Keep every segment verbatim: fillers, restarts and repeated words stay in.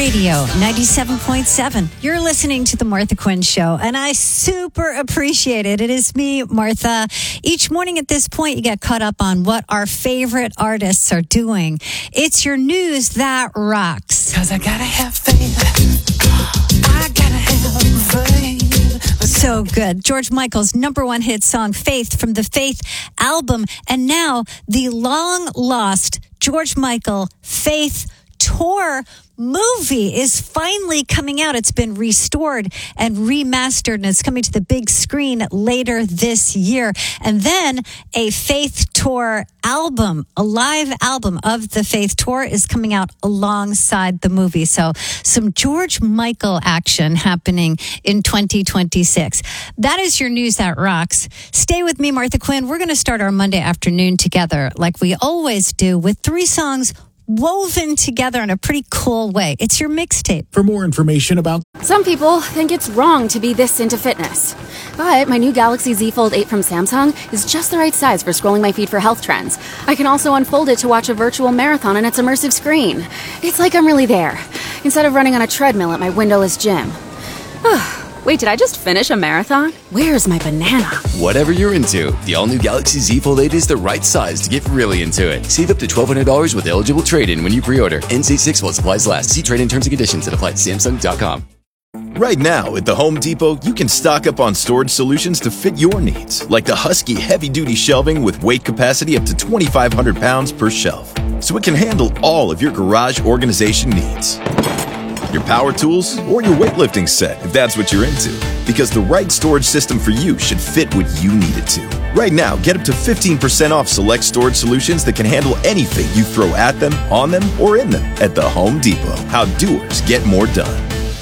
Radio, ninety-seven point seven. You're listening to The Martha Quinn Show, and I super appreciate it. It is me, Martha. Each morning at this point, you get caught up on what our favorite artists are doing. It's your news that rocks. Cause I gotta have faith. I gotta have faith. So good. George Michael's number one hit song, Faith, from the Faith album. And now the long-lost George Michael Faith Tour movie is finally coming out. It's been restored and remastered, and it's coming to the big screen later this year. And then a Faith Tour album, a live album of the Faith Tour is coming out alongside the movie. So some George Michael action happening in twenty twenty-six. That is your news that rocks. Stay with me, Martha Quinn. We're going to start our Monday afternoon together like we always do with three songs woven together in a pretty cool way. It's your mixtape. For more information about... Some people think it's wrong to be this into fitness. But my new Galaxy Z Fold eight from Samsung is just the right size for scrolling my feed for health trends. I can also unfold it to watch a virtual marathon on its immersive screen. It's like I'm really there, instead of running on a treadmill at my windowless gym. Wait, did I just finish a marathon? Where's my banana? Whatever you're into, the all-new Galaxy Z Fold eight is the right size to get really into it. Save up to twelve hundred dollars with eligible trade-in when you pre-order. N C six while supplies last. See trade-in terms and conditions and apply at Samsung dot com. Right now, at the Home Depot, you can stock up on storage solutions to fit your needs, like the Husky heavy-duty shelving with weight capacity up to twenty-five hundred pounds per shelf, so it can handle all of your garage organization needs. Your power tools, or your weightlifting set, if that's what you're into. Because the right storage system for you should fit what you need it to. Right now, get up to fifteen percent off select storage solutions that can handle anything you throw at them, on them, or in them at the Home Depot. How doers get more done.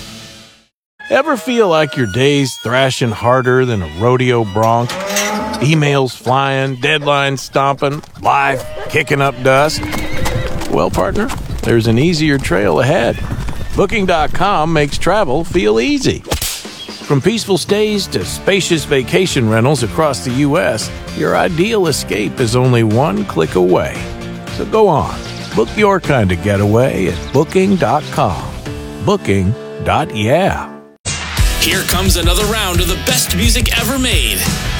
Ever feel like your day's thrashing harder than a rodeo bronc? Emails flying, deadlines stomping, life kicking up dust? Well, partner, there's an easier trail ahead. Booking dot com makes travel feel easy. From peaceful stays to spacious vacation rentals across the U S, your ideal escape is only one click away. So go on, book your kind of getaway at Booking dot com. Booking. Yeah. Here comes another round of the best music ever made.